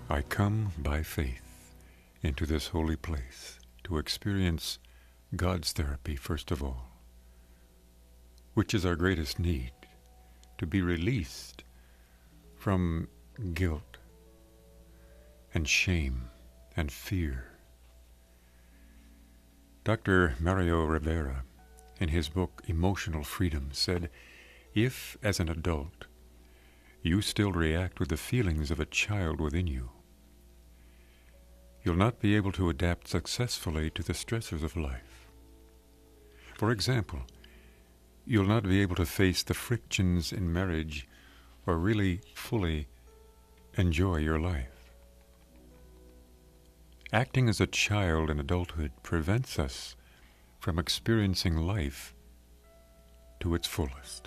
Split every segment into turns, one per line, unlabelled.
I come by faith into this holy place to experience God's therapy first of all, which is our greatest need, to be released from guilt and shame and fear. Dr. Mario Rivera, in his book Emotional Freedom, said, if, as an adult, you still react with the feelings of a child within you, you'll not be able to adapt successfully to the stressors of life. For example, you'll not be able to face the frictions in marriage or really fully enjoy your life. Acting as a child in adulthood prevents us from experiencing life to its fullest.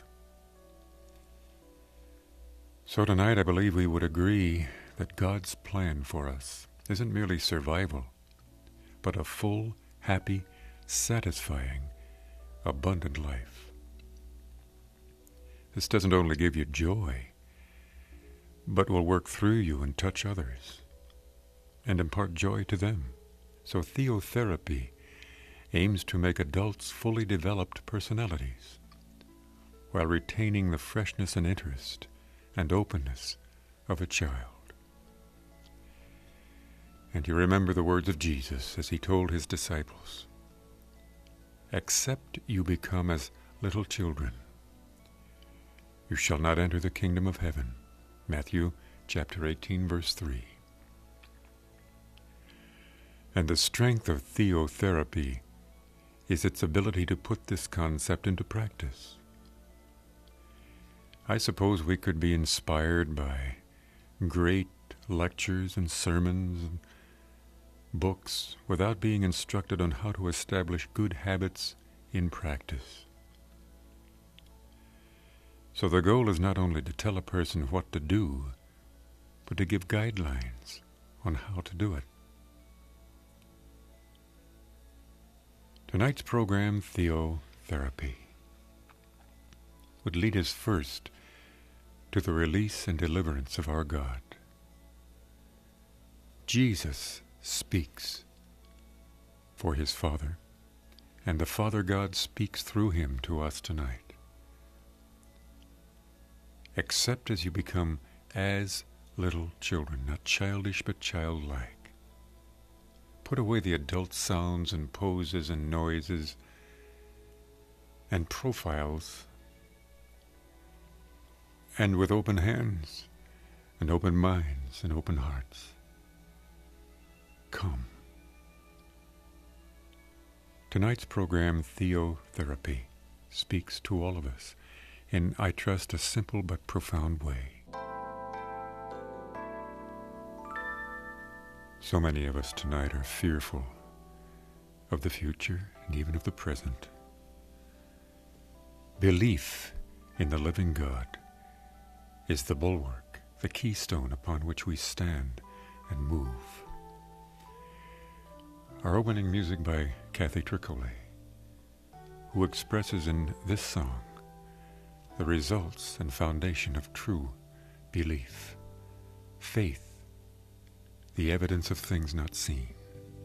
So tonight I believe we would agree that God's plan for us isn't merely survival, but a full, happy, satisfying, abundant life. This doesn't only give you joy, but will work through you and touch others and impart joy to them. So theotherapy aims to make adults fully developed personalities while retaining the freshness and interest and openness of a child. And you remember the words of Jesus as he told his disciples, except you become as little children, you shall not enter the kingdom of heaven. Matthew chapter 18, verse 3. And the strength of theotherapy is its ability to put this concept into practice. I suppose we could be inspired by great lectures and sermons and books without being instructed on how to establish good habits in practice. So the goal is not only to tell a person what to do, but to give guidelines on how to do it. Tonight's program, Theotherapy, would lead us first to the release and deliverance of our God. Jesus speaks for his Father, and the Father God speaks through him to us tonight. Accept as you become as little children, not childish but childlike. Put away the adult sounds and poses and noises and profiles, and with open hands and open minds and open hearts, come. Tonight's program, Theotherapy, speaks to all of us in, I trust, a simple but profound way. So many of us tonight are fearful of the future and even of the present. Belief in the living God is the bulwark, the keystone upon which we stand and move. Our opening music by Kathy Tricole, who expresses in this song the results and foundation of true belief, faith, the evidence of things not seen.